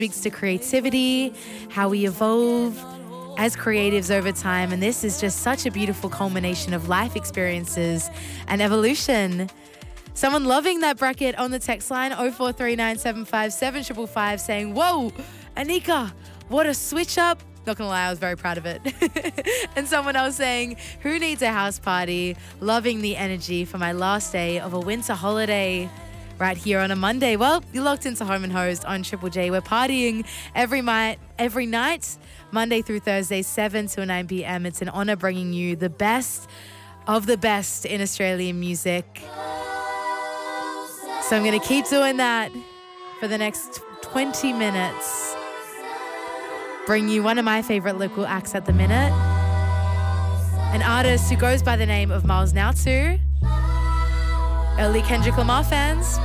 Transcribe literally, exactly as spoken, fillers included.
speaks to creativity, how we evolve as creatives over time. And this is just such a beautiful culmination of life experiences and evolution. Someone loving that bracket on the text line oh four three nine seven five seven five five five saying, whoa, Anika, what a switch up. Not gonna lie, I was very proud of it. And someone else saying, who needs a house party? Loving the energy for my last day of a winter holiday right here on a Monday. Well, you're locked into Home and Host on Triple J. We're partying every night, every night, Monday through Thursday, seven to nine p.m. It's an honor bringing you the best of the best in Australian music. So I'm going to keep doing that for the next twenty minutes. Bring you one of my favorite local acts at the minute. An artist who goes by the name of Miles Nautu. Early Kendrick Lamar fans,